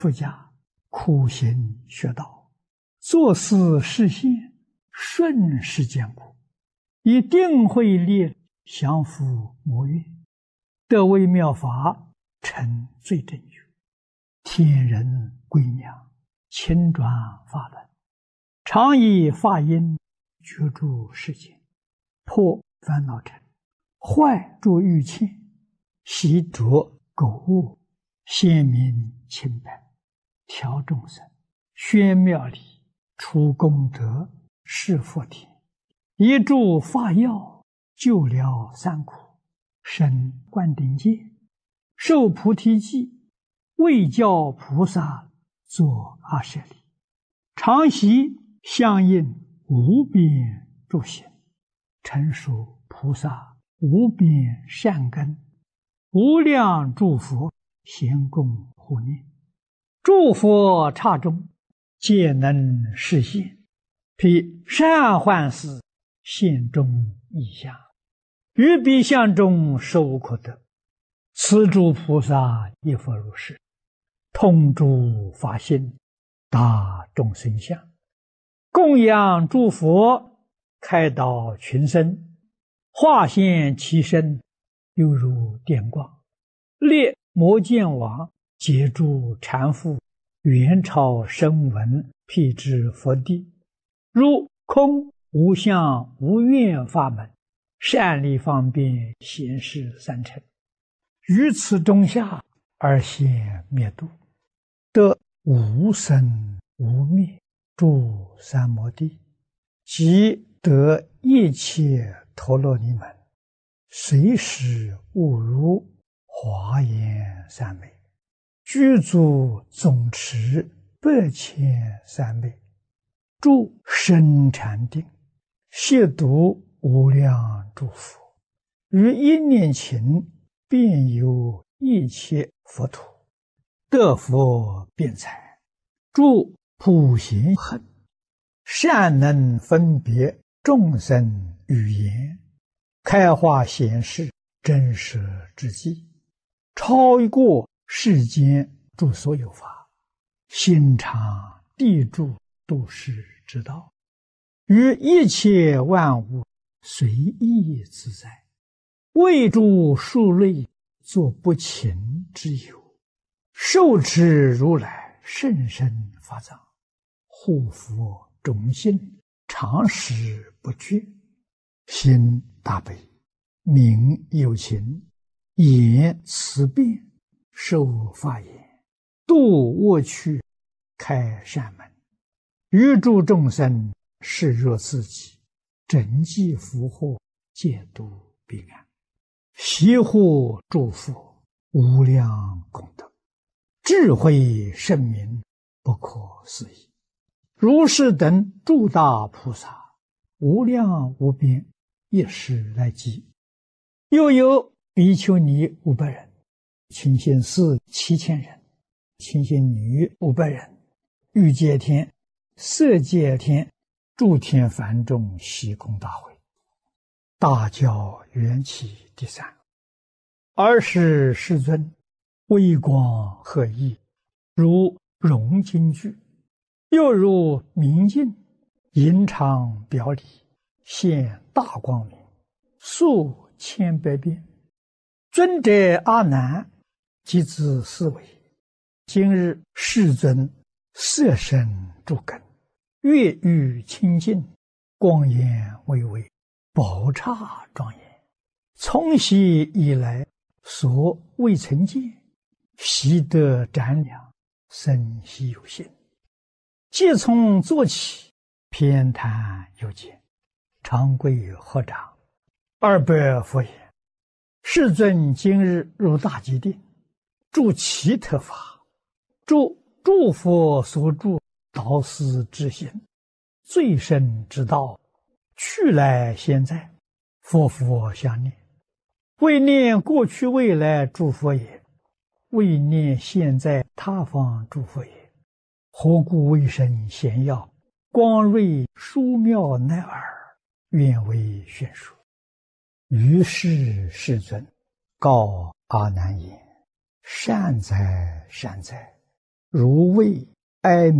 出家苦行学道，做事实现，顺世间苦，一定会立降伏魔怨，得为妙法，成最正觉，天人归娘，亲转法轮，常以法音觉诸世间，破烦恼尘，坏诸欲愆，习着垢恶，显明清白，调众生，宣妙理，除功德，示佛田，一助法药，救了三苦，生灌顶戒，受菩提记，为教菩萨作阿舍利，常习相应无边诸行，成熟菩萨无边善根，无量诸佛咸共护念，诸佛刹中皆能实现，披善幻思，现中异相，于彼相中实无可得。此诸菩萨亦复如是，通诸法性，达众生相，供养诸佛，开导群生，化现其身，犹如电光，列摩见王，解诸缠缚，元超声闻，辟支佛地，如空无相无愿法门，善利方便显示三乘，于此中下而现灭度，得无生无灭诸三摩地，即得一切陀罗尼门，随时悟如华严三昧，具足总持8,300昧，住深禅定，亵渎无量诸佛，于一念頃遍游一切佛土，得佛辩才，住普贤行，善能分别众生语言，开化显示真实之际，超过世间诸所有法，心常地住度世之道，于一切万物随意自在，为诸庶类作不勤之友，受持如来甚深法藏，护佛种心，常时不绝，心大悲，名有情，言慈辩，受法言，度恶趣，开善门，于诸众生视若自己，整济福祸，戒度彼岸，习护诸佛，无量功德，智慧圣明，不可思议。如是等诸大菩萨，无量无边，一时来集。又有比丘尼500人，清心寺7000人，清心女500人，欲界天、色界天、诸天梵众悉空大会，大教缘起第3。尔时世尊微光赫熠，如融金具，又如明镜，银常表里，现大光明，数千百变。尊者阿难即自思维，今日世尊色身诸根，月欲清净，光颜巍巍，宝刹庄严，从昔以来所未曾见，习得瞻仰，生希有心。即从坐起，偏袒右肩，长跪合掌，200佛言：世尊今日入大吉定，住其特法，住诸佛所住导师之行，最深之道，去来现在，佛佛相念，为念过去未来诸佛也，为念现在他方诸佛也。何故为生贤要，光瑞殊妙乃尔，愿为宣说。于是世尊告阿难言：善哉善哉， 如畏哀